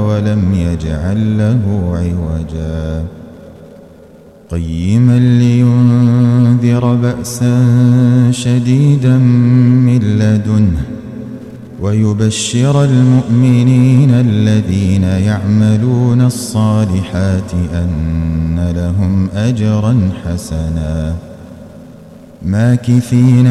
ولم يجعل له عوجا قيما لينذر بأسا شديدا من لدنه ويبشر المؤمنين الذين يعملون الصالحات أن لهم أجرا حسنا ماكثين